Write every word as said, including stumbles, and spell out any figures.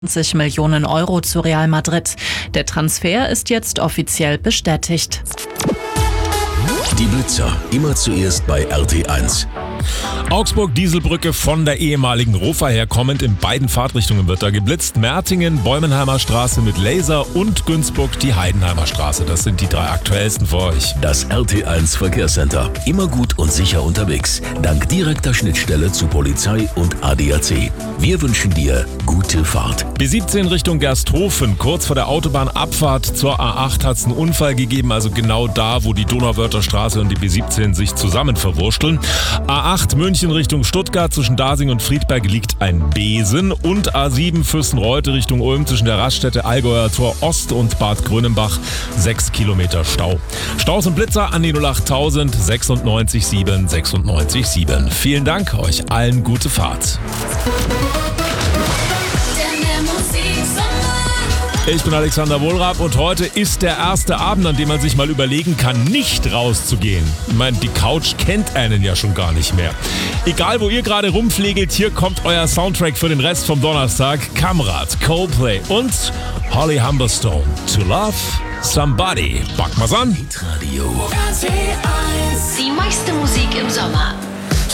zwanzig Millionen Euro zu Real Madrid. Der Transfer ist jetzt offiziell bestätigt. Die Blitzer, immer zuerst bei R T eins. Augsburg-Dieselbrücke von der ehemaligen Rofa her kommend. In beiden Fahrtrichtungen wird da geblitzt. Mertingen, Bäumenheimer Straße mit Laser und Günzburg die Heidenheimer Straße. Das sind die drei aktuellsten für euch. Das R T eins Verkehrscenter. Immer gut und sicher unterwegs. Dank direkter Schnittstelle zu Polizei und A D A C. Wir wünschen dir gute Fahrt. B siebzehn Richtung Gersthofen. Kurz vor der Autobahnabfahrt zur A acht hat es einen Unfall gegeben. Also genau da, wo die Donauwörther Straße und die B siebzehn sich zusammen verwurschteln. A acht München Richtung Stuttgart, zwischen Dasing und Friedberg liegt ein Besen, und A sieben Fürstenreute Richtung Ulm zwischen der Raststätte Allgäuer Tor Ost und Bad Grönenbach sechs Kilometer Stau. Staus und Blitzer an die null acht tausend sechsundneunzig sieben sechsundneunzig sieben. Vielen Dank, euch allen gute Fahrt. Ich bin Alexander Wohlrab und heute ist der erste Abend, an dem man sich mal überlegen kann, nicht rauszugehen. Ich meine, die Couch kennt einen ja schon gar nicht mehr. Egal, wo ihr gerade rumflegelt, hier kommt euer Soundtrack für den Rest vom Donnerstag. Kamrat, Coldplay und Holly Humberstone. To Love Somebody. Pack mal's an. Radio. Die meiste Musik im Sommer.